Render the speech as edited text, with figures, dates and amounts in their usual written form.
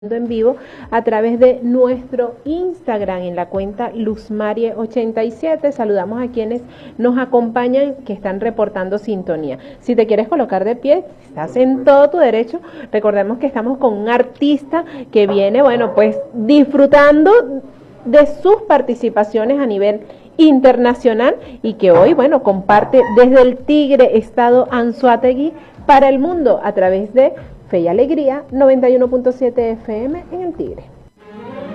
en vivo a través de nuestro Instagram en la cuenta Luzmarie87. Saludamos a quienes nos acompañan, que están reportando sintonía. Si te quieres colocar de pie, estás en todo tu derecho. Recordemos que estamos con un artista que viene, bueno, pues disfrutando de sus participaciones a nivel internacional y que hoy, bueno, comparte desde el Tigre, Estado Anzoátegui, para el mundo a través de Fe y Alegría 91.7 FM en el Tigre.